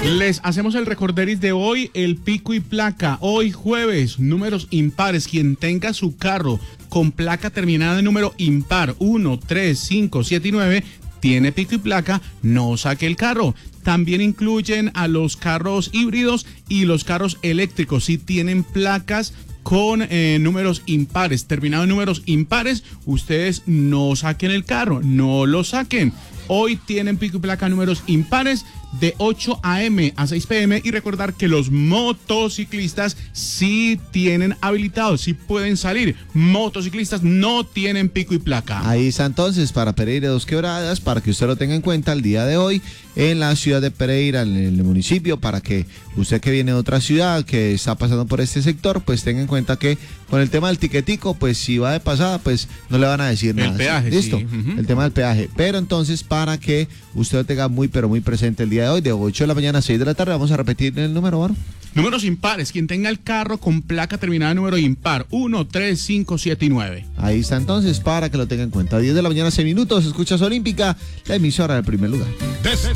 Les hacemos el recorderis de hoy, el pico y placa. Hoy jueves, números impares. Quien tenga su carro con placa terminada en número impar, 1, 3, 5, 7 y 9, tiene pico y placa, no saque el carro. También incluyen a los carros híbridos y los carros eléctricos. Si tienen placas con números impares, terminado en números impares, ustedes no saquen el carro, no lo saquen. Hoy tienen pico y placa números impares de 8 a.m. a 6 p.m. y recordar que los motociclistas sí tienen habilitados, sí pueden salir. Motociclistas no tienen pico y placa. Ahí está entonces para Pereira Dos Quebradas, para que usted lo tenga en cuenta el día de hoy en la ciudad de Pereira, en el municipio, para que usted que viene de otra ciudad, que está pasando por este sector, pues tenga en cuenta que con el tema del tiquetico, pues si va de pasada, pues no le van a decir nada. El peaje, ¿listo? Sí. El tema del peaje. Pero entonces, para que usted lo tenga muy, pero muy presente el día de hoy, de 8 de la mañana a 6 de la tarde, vamos a repetir el número, ¿no? Números impares, quien tenga el carro con placa terminada en número impar, 1, 3, 5, 7 y 9. Ahí está entonces, para que lo tenga en cuenta. 10 de la mañana, 6 minutos, escuchas Olímpica, la emisora del primer lugar.